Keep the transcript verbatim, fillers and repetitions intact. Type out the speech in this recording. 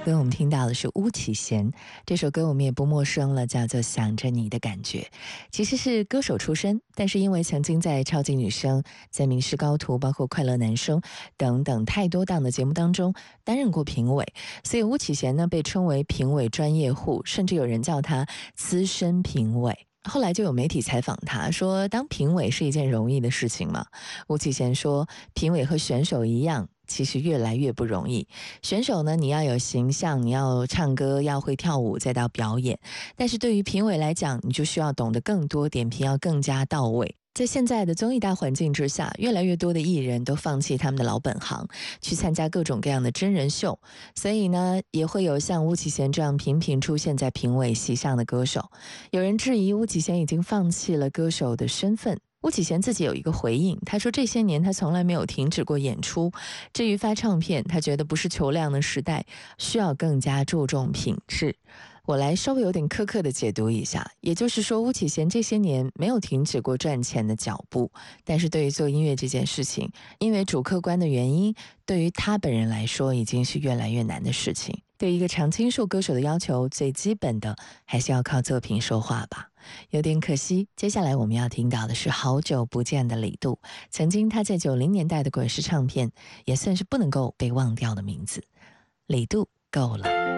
歌我们听到的是巫启贤，这首歌我们也不陌生了，叫做《想着你的感觉》。其实是歌手出身，但是因为曾经在超级女声、在名师高徒、包括快乐男声等等太多档的节目当中担任过评委，所以巫启贤呢被称为评委专业户，甚至有人叫他资深评委。后来就有媒体采访他说，当评委是一件容易的事情吗？巫启贤说，评委和选手一样，其实越来越不容易。选手呢，你要有形象，你要唱歌，要会跳舞，再到表演。但是对于评委来讲，你就需要懂得更多，点评要更加到位。在现在的综艺大环境之下，越来越多的艺人都放弃他们的老本行，去参加各种各样的真人秀，所以呢，也会有像巫启贤这样频频出现在评委席上的歌手。有人质疑巫启贤已经放弃了歌手的身份，巫启贤自己有一个回应，他说这些年他从来没有停止过演出，至于发唱片，他觉得不是求量的时代，需要更加注重品质。我来稍微有点苛刻的解读一下，也就是说巫启贤这些年没有停止过赚钱的脚步，但是对于做音乐这件事情，因为主客观的原因，对于他本人来说已经是越来越难的事情。对一个常青树歌手的要求，最基本的还是要靠作品说话吧。有点可惜，接下来我们要听到的是好久不见的李杜，曾经他在九零年代的滚石唱片也算是不能够被忘掉的名字。李杜，够了。